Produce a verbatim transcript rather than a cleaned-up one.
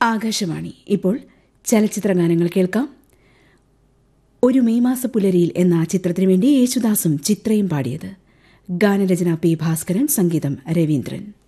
ആകാശവാണി. ഇപ്പോൾ ചലച്ചിത്ര ഗാനങ്ങൾ കേൾക്കാം. ഒരു മെയ് മാസ പുലരിയിൽ എന്ന ചിത്രത്തിനു വേണ്ടി യേശുദാസും ചിത്രയും പാടിയത്. ഗാനരചന പി ഭാസ്കരൻ, സംഗീതം രവീന്ദ്രൻ.